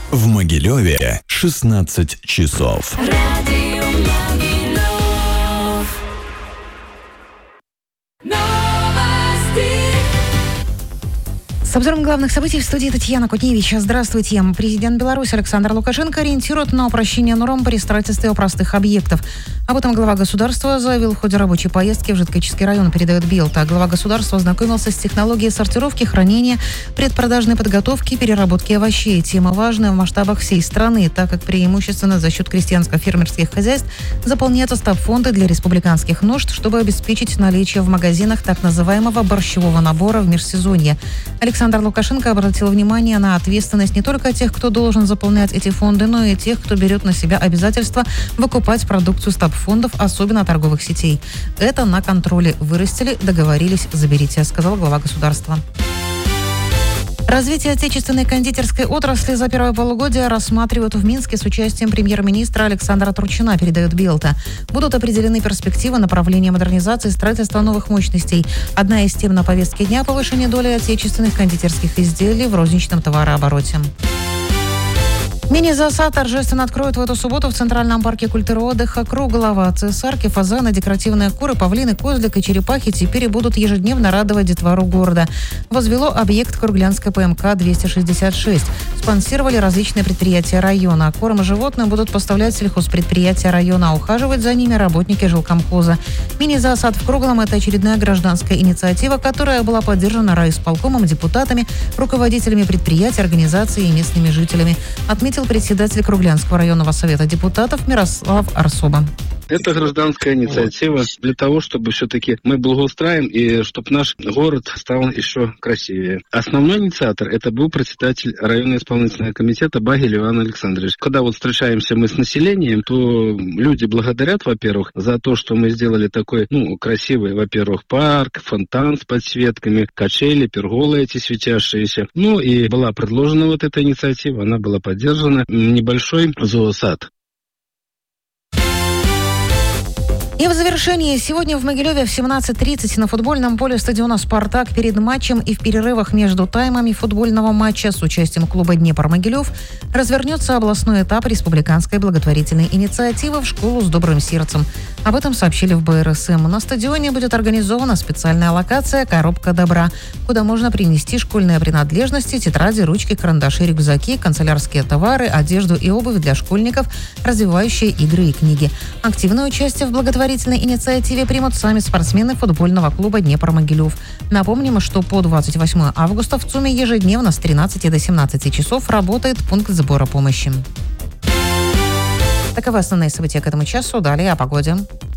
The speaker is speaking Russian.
В Могилеве 16 часов. С обзором главных событий в студии Татьяна Кутневич. Здравствуйте. Президент Беларуси Александр Лукашенко ориентирует на упрощение норм при строительстве простых объектов. Об этом глава государства заявил в ходе рабочей поездки в Жидкочиский район, передает БИЛТ. Глава государства ознакомился с технологией сортировки, хранения, предпродажной подготовки и переработки овощей. Тема важная в масштабах всей страны, так как преимущественно за счет крестьянско-фермерских хозяйств заполняются стабфонды для республиканских нужд, чтобы обеспечить наличие в магазинах так называемого борщевого набора в межсезонье. Александр Лукашенко обратил внимание на ответственность не только тех, кто должен заполнять эти фонды, но и тех, кто берет на себя обязательство выкупать продукцию стабфондов, особенно торговых сетей. Это на контроле вырастили, договорились, заберите, сказал глава государства. Развитие отечественной кондитерской отрасли за первое полугодие рассматривают в Минске с участием премьер-министра Александра Турчина, передает БИЛТа. Будут определены перспективы направления модернизации и строительства новых мощностей. Одна из тем на повестке дня – повышение доли отечественных кондитерских изделий в розничном товарообороте. Мини-зоосад торжественно откроют в эту субботу в Центральном парке культуры и отдыха «Круглова». Цесарки, фазаны, декоративные куры, павлины, козлик и черепахи теперь будут ежедневно радовать детвору города. Возвело объект Круглянская ПМК-266. Спонсировали различные предприятия района. Корм животным будут поставлять сельхозпредприятия района, а ухаживать за ними работники жилкомхоза. Мини-зоосад в Круглом – это очередная гражданская инициатива, которая была поддержана райисполкомом, депутатами, руководителями предприятий, организаций и местными жителями, отметил председатель Круглянского районного совета депутатов Мирослав Арсоба. Это гражданская инициатива для того, чтобы все-таки мы благоустраиваем и чтобы наш город стал еще красивее. Основной инициатор это был председатель районного исполнительного комитета Багель Иван Александрович. Когда вот встречаемся мы с населением, то люди благодарят, во-первых, за то, что мы сделали такой, красивый, во-первых, парк, фонтан с подсветками, качели, перголы эти светящиеся. И была предложена вот эта инициатива, она была поддержана, небольшой зоосад. И в завершении, сегодня в Могилеве в 17:30 на футбольном поле стадиона «Спартак» перед матчем и в перерывах между таймами футбольного матча с участием клуба «Днепр-Могилев» развернется областной этап республиканской благотворительной инициативы «В школу с добрым сердцем». Об этом сообщили в БРСМ. На стадионе будет организована специальная локация «Коробка добра», куда можно принести школьные принадлежности, тетради, ручки, карандаши, рюкзаки, канцелярские товары, одежду и обувь для школьников, развивающие игры и книги. Активное участие в благотворительной инициативе примут сами спортсмены футбольного клуба «Днепр-Могилев». Напомним, что по 28 августа в ЦУМе ежедневно с 13 до 17 часов работает пункт сбора помощи. Таковы основные события к этому часу. Далее о погоде.